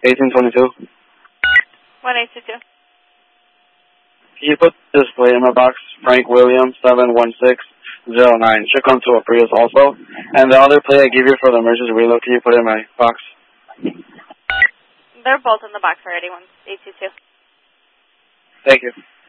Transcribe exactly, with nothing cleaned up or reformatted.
eighteen twenty-two. one eight two two. Can you put this plate in my box? Frank Williams, seven one six zero nine. Should come to a Prius also. And the other plate I gave you for the emergency reload, can you put it in my box? They're both in the box already, one eight two two. Thank you.